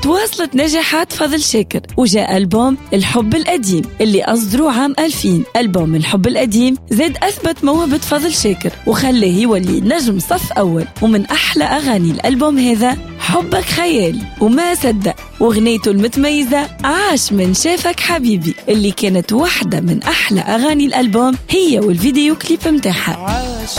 تواصلت نجاحات فضل شاكر وجاء ألبوم الحب القديم اللي أصدروه عام 2000. ألبوم الحب القديم زاد أثبت موهبة فضل شاكر وخلاه يولي نجم صف أول. ومن أحلى أغاني الألبوم هذا حبك خيال وما صدق، وغنيته المتميزة عاش من شافك حبيبي اللي كانت واحدة من أحلى أغاني الألبوم هي والفيديو كليب متاعها. عاش